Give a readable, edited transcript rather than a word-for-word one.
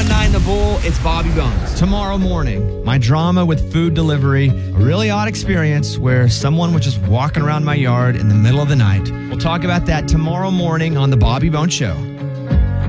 1019 The Bull, it's Bobby Bones. Tomorrow morning, my drama with food delivery, a really odd experience where someone was just walking around my yard in the middle of the night. We'll talk about that tomorrow morning on The Bobby Bones Show.